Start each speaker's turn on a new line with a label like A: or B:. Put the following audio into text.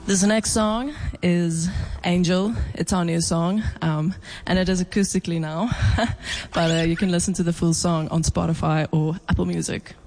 A: This next song is Angel. It's our new song, and it is acoustically now, but you can listen to the full song on Spotify or Apple Music.